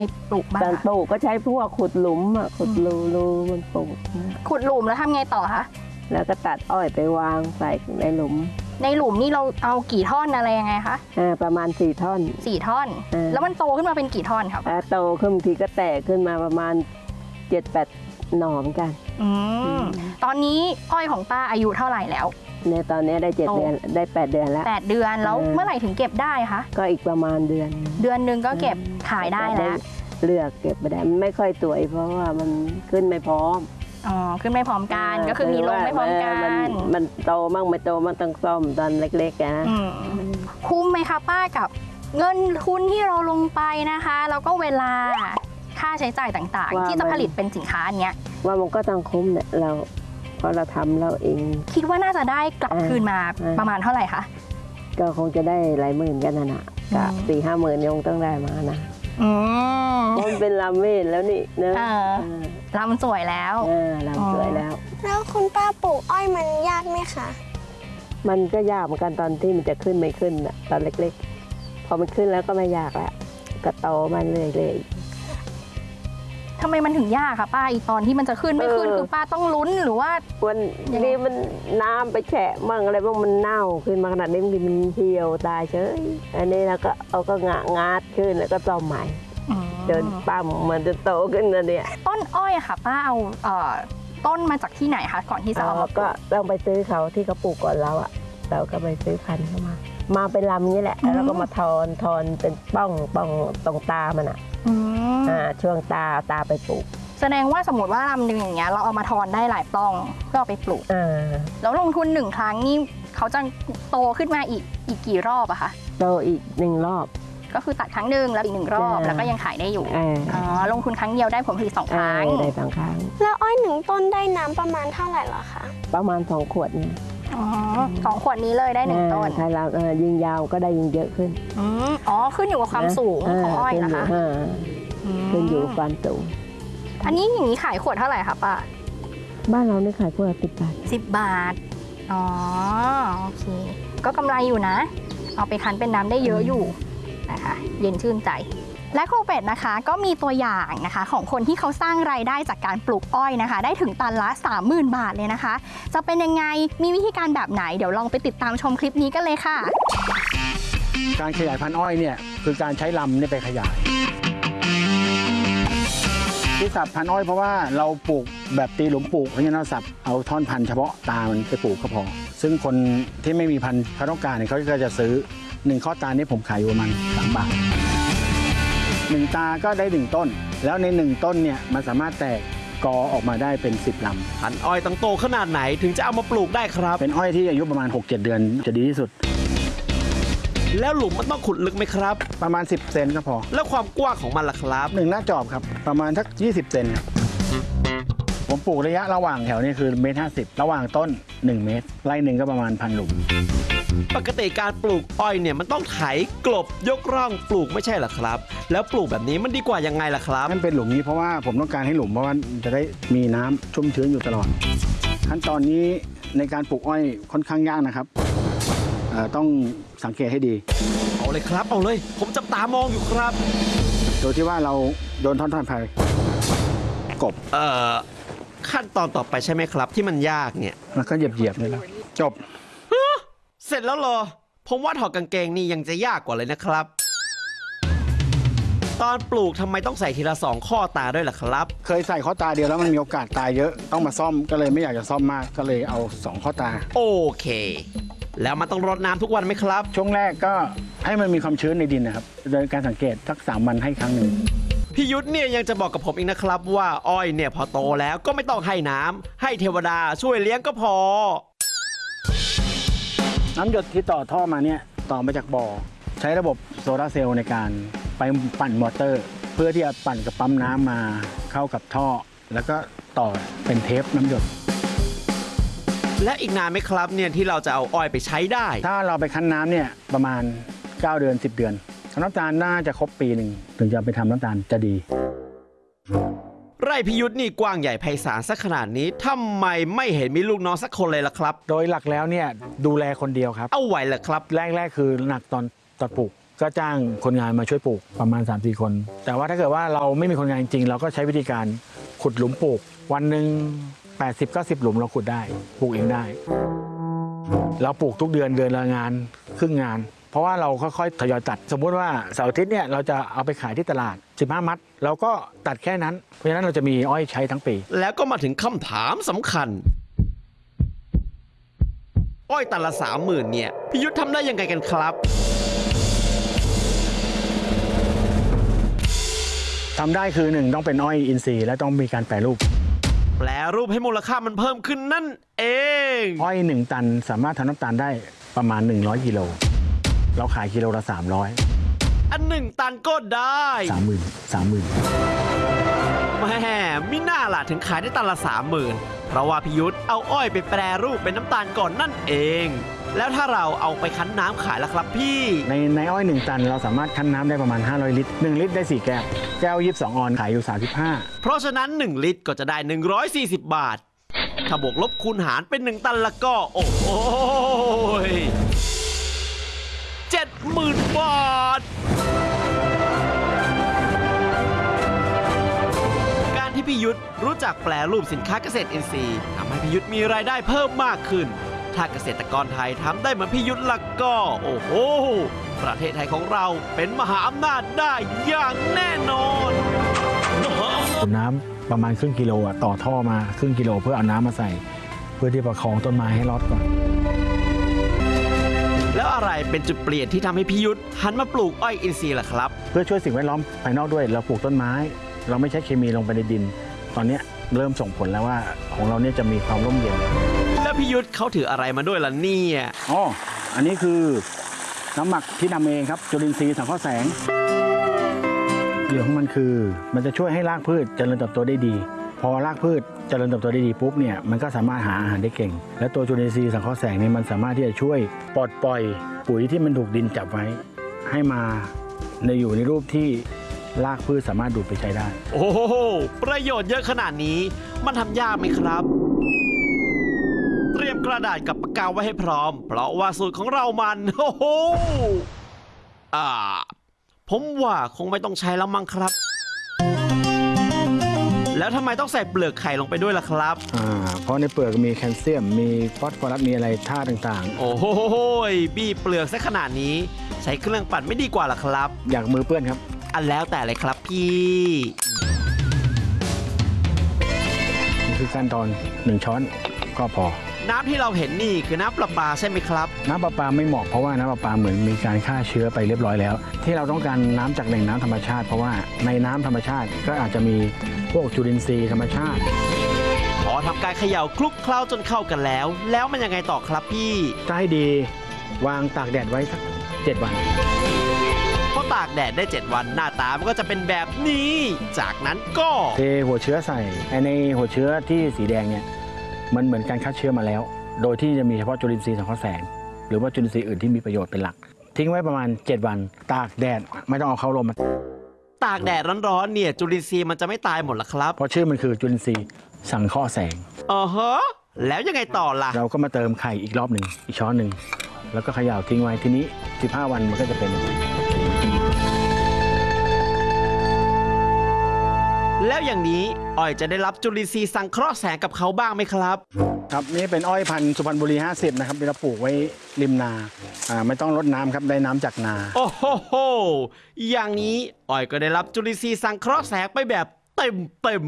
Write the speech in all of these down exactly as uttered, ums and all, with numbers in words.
ปลูกบ้างตอนปลูกก็ใช้พวกขุดหลุมอ่ะขุดรูรูมันปลูกขุดหลุมแล้วทำไงต่อคะแล้วก็ตัดอ้อยไปวางใส่ในหลุมในหลุมนี่เราเอากี่ท่อนอะไรยังไงคะอ่าประมาณสี่ท่อนสี่ท่อนแล้วมันโตขึ้นมาเป็นกี่ท่อนครับอ่าโตขึ้นทีก็แตกขึ้นมาประมาณเจ็ดแปดหน่อเหมือนกันอืมตอนนี้อ้อยของป้าอายุเท่าไหร่แล้วเนี่ยตอนนี้ได้เจ็ดเดือนได้แปดเดือนแล้วแปดเดือนแล้วเมื่อไหร่ถึงเก็บได้คะก็อีกประมาณเดือนเดือนหนึ่งก็เก็บขายได้แล้วเลือกเก็บไม่ได้ไม่ค่อยสวยเพราะว่ามันขึ้นไม่พร้อมอ๋อขึ้นไม่พร้อมกันก็คือมีลงไม่พร้อมกันมันโตมั่งไม่โตมั่งต้องซ่อมตอนเล็กๆนะคุ้มไหมคะป้ากับเงินทุนที่เราลงไปนะคะแล้วก็เวลาค่าใช้จ่ายต่างๆที่จะผลิตเป็นสินค้าเนี้ยว่ามันก็ต้องคุ้มเนี่ยเราเพราะเราทำเราเองคิดว่าน่าจะได้กลับคืนมาประมาณเท่าไหร่คะก็คงจะได้หลายหมื่นกันนะนะกับสี่ห้าหมื่นยงต้องได้มานะมันเป็นลำเมนแล้วนี่เนอะลำสวยแล้วลำสวยแล้วแล้วคุณป้าปลูกอ้อยมันยากไหมคะมันก็ยากเหมือนกันตอนที่มันจะขึ้นไม่ขึ้นอะตอนเล็กๆพอมันขึ้นแล้วก็ไม่ยากแล้วก็โตมันเรื่อยทำไมมันถึงยากคะป้าอีตอนที่มันจะขึ้นไม่ขึ้นคือป้าต้องลุ้นหรือว่าวันนี้มันน้ำไปแฉะมั่งอะไรบ้างมันเน่าขึ้นมาขนาดนี้มันเหี่ยวตายเฉยอันนี้เราก็เอาก็งะงาดขึ้นแล้วก็ต่อใหม่เดินปั้มมันจะโตขึ้นนะเนี่ยต้นอ้อยค่ะป้าเอาต้นมาจากที่ไหนคะก่อนที่จะเอามาก็ต้องไปซื้อเขาที่เขาปลูกก่อนเราอ่ะเราก็ไปซื้อพันธุ์เข้ามามาเป็นลำนี้แหละแล้วก็มาทอนทอนเป็นป้องป้องตรงตามันอ่ะอ่าช่วงตาตาไปปลูกแสดงว่าสมมติว่าลำหนึ่งอย่างเงี้ยเราเอามาทอนได้หลายปล้องเพื่อเอาไปปลูกแล้วลงทุนหนึ่งครั้งนี่เขาจะโตขึ้นมาอีกอีกกี่รอบอะคะโตอีกหนึ่งรอบก็คือตัดครั้งหนึ่งแล้วอีกหนึ่งรอบแล้วก็ยังขายได้อยู่อ๋อลงทุนครั้งเดียวได้ผลผลิตสองครั้งได้สองครั้งแล้วอ้อยหนึ่งต้นได้น้ำประมาณเท่าไหร่หรอคะประมาณสองขวดนี่อ๋อสองขวดนี้เลยได้หนึ่งต้นถ้าเรายิงยาวก็ได้ยิงเยอะขึ้นอ๋อขึ้นอยู่กับความสูงของอ้อยนะคะขึ้นอยู่กับความสูงอันนี้อย่างนี้ขายขวดเท่าไหร่คะป้าบ้านเราเนี่ยขายขวดสิบบาทสิบบาทอ๋อโอเคก็กำไรอยู่นะเอาไปคั้นเป็นน้ำได้เยอะอยู่นะคะเย็นชื่นใจและครูเป็ดนะคะก็มีตัวอย่างนะคะของคนที่เขาสร้างรายได้จากการปลูกอ้อยนะคะได้ถึงตันละ สามหมื่น บาทเลยนะคะจะเป็นยังไงมีวิธีการแบบไหนเดี๋ยวลองไปติดตามชมคลิปนี้กันเลยค่ะการขยายพันธุ์อ้อยเนี่ยคือการใช้ลำเนี่ยไปขยายที่สับพันธุ์อ้อยเพราะว่าเราปลูกแบบตีหลุมปลูกเพราะฉะนั้นเราสับเอาท่อนพันธุ์เฉพาะตามันไปปลูกก็พอซึ่งคนที่ไม่มีพันธุ์เขาต้องการเนี่ยเขาก็จะซื้อหนึ่งข้อตานี้ผมขายอยู่ประมาณสามบาทหนึ่งตาก็ได้หนึ่งต้นแล้วในหนึ่งต้นเนี่ยมันสามารถแตกกอออกมาได้เป็นสิบลำพันธุ์อ้อยต้องโตขนาดไหนถึงจะเอามาปลูกได้ครับเป็นอ้อยที่อายุประมาณ หกเจ็ด เดือนจะดีที่สุดแล้วหลุมมันต้องขุดลึกไหมครับประมาณสิบเซนก็พอแล้วความกว้างของมันล่ะครับหนึ่งหน้าจอบครับประมาณสักยี่สิบเซนครับผมปลูกระยะระหว่างแถวนี้คือเมตรห้าสิบระหว่างต้นหนึ่งเมตรไร่หนึ่งก็ประมาณพันหลุมปกติการปลูกอ้อยเนี่ยมันต้องไถกลบยกร่องปลูกไม่ใช่หรอครับแล้วปลูกแบบนี้มันดีกว่ายังไงล่ะครับนั่นเป็นหลุมนี้เพราะว่าผมต้องการให้หลุมเพราะว่าจะได้มีน้ำชุ่มชื้นอยู่ตลอดขั้นตอนนี้ในการปลูกอ้อยค่อนข้างยากนะครับต้องสังเกตให้ดีเอาเลยครับเอาเลยผมจับตามองอยู่ครับโดยที่ว่าเราโดนท่อนท่อนไผ่กบเอ่อขั้นตอนต่อไปใช่ไหมครับที่มันยากเนี่ยแล้วก็เหยียบเหยียบเลยแล้วจบเสร็จแล้วเหรอผมว่าถอดกางเกงนี่ยังจะยากกว่าเลยนะครับตอนปลูกทำไมต้องใส่ทีละสองข้อตาด้วยล่ะครับเคยใส่ข้อตาเดียวแล้วมันมีโอกาสตายเยอะต้องมาซ่อมก็เลยไม่อยากจะซ่อมมากก็เลยเอาสองข้อตาโอเคแล้วมันต้องรดน้ำทุกวันไหมครับช่วงแรกก็ให้มันมีความชื้นในดินนะครับโดยการสังเกตสักสามวันให้ครั้งหนึ่งพี่ยุทธเนี่ยยังจะบอกกับผมอีกนะครับว่าอ้อยเนี่ยพอโตแล้วก็ไม่ต้องให้น้ำให้เทวดาช่วยเลี้ยงก็พอน้ำหยดที่ต่อท่อมาเนี่ยต่อมาจากบ่อใช้ระบบโซลาร์เซลล์ในการไปปั่นมอเตอร์เพื่อที่จะปั่นกับปั๊มน้ำมาเข้ากับท่อแล้วก็ต่อเป็นเทปน้ำหยดและอีกนานไหมครับเนี่ยที่เราจะเอาอ้อยไปใช้ได้ถ้าเราไปคั้นน้ำเนี่ยประมาณเก้าเดือนสิบเดือนน้ำตาลน่าจะครบปีหนึ่งถึงจะไปทำน้ำตาลจะดีไร่พิยุทธ์นี่กว้างใหญ่ไพศาลสักขนาดนี้ทำไมไม่เห็นมีลูกน้องสักคนเลยล่ะครับโดยหลักแล้วเนี่ยดูแลคนเดียวครับเอาไหวเหรอครับแรกๆคือหนักตอนตอนปลูกก็จ้างคนงานมาช่วยปลูกประมาณ สามสี่ คน แต่ว่าถ้าเกิดว่าเราไม่มีคนงานจริงๆเราก็ใช้วิธีการขุดหลุมปลูกวันหนึ่ง แปดสิบ เก้าสิบ หลุมเราขุดได้ปลูกเองได้เราปลูกทุกเดือนเดือนละงานครึ่งงานเพราะว่าเราค่อยๆทยอยตัดสมมุติว่าเสาร์อาทิตย์เนี่ยเราจะเอาไปขายที่ตลาดสิบห้ามัดเราก็ตัดแค่นั้นเพราะฉะนั้นเราจะมีอ้อยใช้ทั้งปีแล้วก็มาถึงคำถามสำคัญอ้อยตันละสามหมื่นเนี่ยพี่ยุทธทำได้ยังไงกันครับทำได้คือหนึ่งต้องเป็นอ้อยอินทรีย์และต้องมีการแปรรูปแปรรูปให้มูลค่ามันเพิ่มขึ้นนั่นเองอ้อยหนึ่งตันสามารถทำน้ำตาลได้ประมาณหนึ่งร้อยกิโลเราขายกิโลละสามร้อยอันหนึ่งตันก็ได้สามหมื่นสามหมื่นแม่มิน่าล่ะถึงขายได้ตันละสามหมื่นเพราะว่าพิยุทธเอาอ้อยไปแปรรูปเป็นน้ำตาลก่อนนั่นเองแล้วถ้าเราเอาไปคั้นน้ำขายล่ะครับพี่ในในอ้อยหนึ่งตันเราสามารถคั้นน้ำได้ประมาณห้าร้อยลิตรหนึ่งลิตรได้สี่แก้วแก้วยี่สิบสองออนขายอยู่สามสิบห้าเพราะฉะนั้นหนึ่งลิตรก็จะได้หนึ่งร้อยสี่สิบบาทถ้าบวกลบคูณหารเป็นหนึ่งตันละก็โอ้โหเจ็ดหมื่นบาทการที่พิยุทธรู้จักแปรรูปสินค้าเกษตรอินทรีย์ทำให้พิยุทธมีรายได้เพิ่มมากขึ้นถ้าเกษตรกรไทยทำได้เหมือนพิยุทธละก็โอ้โหประเทศไทยของเราเป็นมหาอำนาจได้อย่างแน่นอนน้ำประมาณครึ่งกิโลต่อท่อมาครึ่งกิโลเพื่อเอาน้ำมาใส่เพื่อที่ประคองต้นไม้ให้รอดก่อนแล้วอะไรเป็นจุดเปลี่ยนที่ทำให้พิยุทธหันมาปลูกอ้อยอินทรีย์ล่ะครับเพื่อช่วยสิ่งแวดล้อมภายนอกด้วยเราปลูกต้นไม้เราไม่ใช้เคมีลงไปในดินตอนนี้เริ่มส่งผลแล้วว่าของเราเนี่ยจะมีความร่มเย็นแล้วพิยุทธเขาถืออะไรมาด้วยล่ะเนี่ยอ๋ออันนี้คือน้ำหมักที่ทำเองครับจุลินทรีย์สังเคราะห์แสงประโยชน์ของมันคือมันจะช่วยให้รากพืชเจริญเติบโตได้ดีพอรากพืชเจริญเติบโตได้ดีปุ๊บเนี่ยมันก็สามารถหาอาหารได้เก่งและตัวจุลินทรีย์สังเคราะห์แสงนี่มันสามารถที่จะช่วยปลดปล่อยปุ๋ยที่มันถูกดินจับไว้ให้มาในอยู่ในรูปที่รากพืชสามารถดูดไปใช้ได้โอ้โหประโยชน์เยอะขนาดนี้มันทำยากไหมครับเตรียมกระดาษกับปากกาไว้ให้พร้อมเพราะว่าสูตรของเรามันโอ้โหอ่าผมว่าคงไม่ต้องใช้แล้วมั้งครับแล้วทำไมต้องใส่เปลือกไข่ลงไปด้วยล่ะครับอ่าเพราะในเปลือกมีแคลเซียมมีฟอสฟอรัสมีอะไรธาตุต่างๆโอ้โหบี้เปลือกซะขนาดนี้ใช้เครื่องปั่นไม่ดีกว่าล่ะครับอยากมือเปื้อนครับอันแล้วแต่เลยครับพี่นี่คือขั้นตอนหนึ่งช้อนก็พอน้ำที่เราเห็นนี่คือน้ำประปาใช่ไหมครับน้ำประปาไม่เหมาะเพราะว่าน้ำประปาเหมือนมีการฆ่าเชื้อไปเรียบร้อยแล้วที่เราต้องการน้ำจากแหล่งน้ำธรรมชาติเพราะว่าในน้ำธรรมชาติก็อาจจะมีพวกจุลินทรีย์ธรรมชาติพอทำการเขย่าคลุกเคล้าจนเข้ากันแล้วแล้วมันยังไงต่อครับพี่ถ้าให้ดีวางตากแดดไว้สักเจ็ดวันพอตากแดดได้เจ็ดวันหน้าตามันก็จะเป็นแบบนี้จากนั้นก็เทหัวเชื้อใส่ในหัวเชื้อที่สีแดงเนี่ยมันเหมือนการฆ่าเชื้อมาแล้วโดยที่จะมีเฉพาะจุลินทรีย์สังเคราะห์แสงหรือว่าจุลินทรีย์อื่นที่มีประโยชน์เป็นหลักทิ้งไว้ประมาณเจ็ดวันตากแดดไม่ต้องเอาเข้าลมมาตากแดดร้อนๆเนี่ยจุลินทรีย์มันจะไม่ตายหมดหรอครับเพราะชื่อมันคือจุลินทรีย์สังเคราะห์แสงอ๋อฮะแล้วยังไงต่อล่ะเราก็มาเติมไข่อีกรอบหนึ่งอีกช้อนหนึ่งแล้วก็เขย่าทิ้งไว้ทีนี้สิบห้าวันมันก็จะเป็นแล้วอย่างนี้อ้อยจะได้รับจุลินทรีย์สังเคราะห์แสงกับเขาบ้างไหมครับครับนี่เป็นอ้อยพันธุ์สุพรรณบุรีห้าสิบนะครับเราปลูกไว้ริมนาอ่าไม่ต้องรดน้ำครับได้น้ำจากนาโอ้โหอย่างนี้อ้อยก็ได้รับจุลินทรีย์สังเคราะห์แสงไปแบบเต็มเต็ม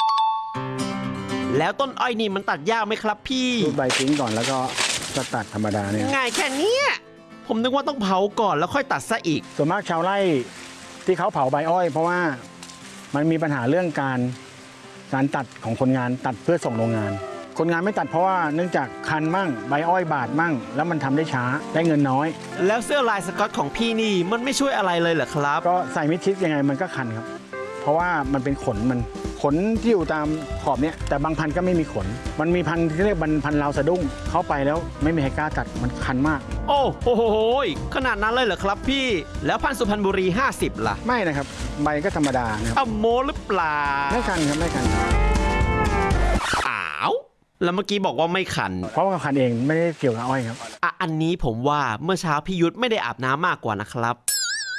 แล้วต้นอ้อยนี่มันตัดยากไหมครับพี่รูดใบทิ้งก่อนแล้วก็จะตัดธรรมดาเนี่ยง่ายแค่นี้ผมนึกว่าต้องเผาก่อนแล้วค่อยตัดซะอีกส่วนมากชาวไร่ที่เขาเผาใบอ้อยเพราะว่ามันมีปัญหาเรื่องการการตัดของคนงานตัดเพื่อส่งโรงงานคนงานไม่ตัดเพราะว่าเนื่องจากคันมั่งใบอ้อยบาดมั่งแล้วมันทำได้ช้าได้เงินน้อยแล้วเสื้อลายสก๊อตของพี่นี่มันไม่ช่วยอะไรเลยเหรอครับก็ใส่มิดชิดยังไงมันก็คันครับเพราะว่ามันเป็นขนมันขนที่อยู่ตามขอบเนี้ยแต่บางพันธุ์ก็ไม่มีขนมันมีพันธุ์ที่เรียกพันธุ์ลาวสะดุ้งเข้าไปแล้วไม่มีใครกล้าตัดมันคันมากโอ้โหขนาดนั้นเลยเหรอครับพี่แล้วพันธุ์สุพรรณบุรีห้าสิบล่ะไม่นะครับใบก็ธรรมดานะครับอ้าวโมหรือเปล่าไม่คันครับไม่คันอ้าวแล้วเมื่อกี้บอกว่าไม่คันเพราะว่าคันเองไม่ได้เกี่ยวกับอ้อยครับอ่ะอันนี้ผมว่าเมื่อเช้าพี่ยุทธไม่ได้อาบน้ำมากกว่านะครับ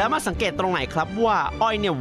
แล้วมาสังเกตตรงไหนครับว่าอ้อยเนี่ย